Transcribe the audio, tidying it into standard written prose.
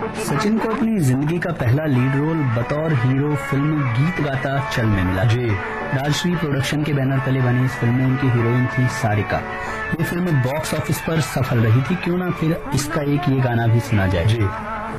सचिन को अपनी जिंदगी का पहला लीड रोल बतौर हीरो फिल्म गीत गाता चल में मिला जी। राजश्री प्रोडक्शन के बैनर तले बनी इस फिल्म में उनकी हीरोइन थी सारिका। ये फिल्म बॉक्स ऑफिस पर सफल रही थी, क्यों ना फिर इसका एक ये गाना भी सुना जाए जी।